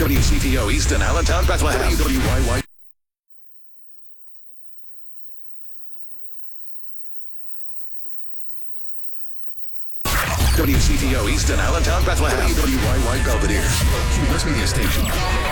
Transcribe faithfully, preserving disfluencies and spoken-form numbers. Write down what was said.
W C T O Easton, Allentown, Bethlehem. W Y Y. W C T O Easton, Allentown, Bethlehem. W Y Y Belvedere. Cuba's media station.